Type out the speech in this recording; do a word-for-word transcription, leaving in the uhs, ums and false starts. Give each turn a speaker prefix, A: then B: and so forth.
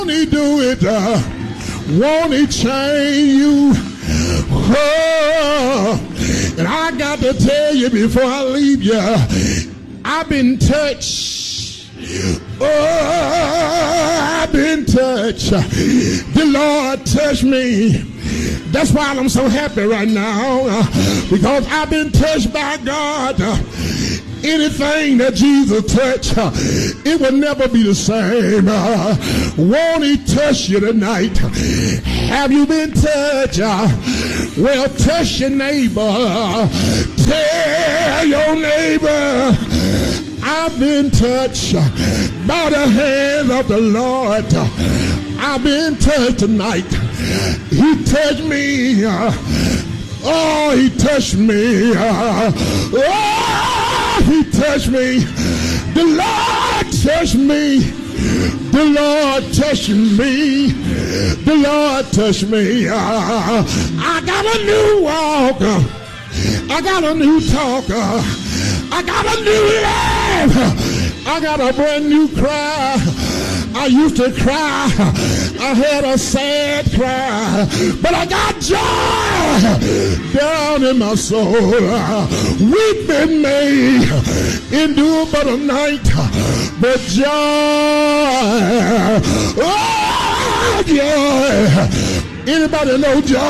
A: Won't he do it? Uh, won't he change you? Oh, and I got to tell you before I leave you, I've been touched. Oh, I've been touched. The Lord touched me. That's why I'm so happy right now, uh, because I've been touched by God. Uh, anything that Jesus touched, uh, it will never be the same. Uh, won't he touch you tonight? Have you been touched? Uh, well, touch your neighbor. Uh, tell your neighbor, I've been touched by the hand of the Lord. I've been touched tonight. He touched me. Oh, he touched me. Oh, he touched me. The Lord touched me. The Lord touched me. The Lord touched me. I got a new walk. I got a new talk. I got a new laugh. I got a brand new cry. I used to cry. I had a sad cry. But I got joy down in my soul. We've been made endure but a night. But joy. Oh, joy. Anybody know joy?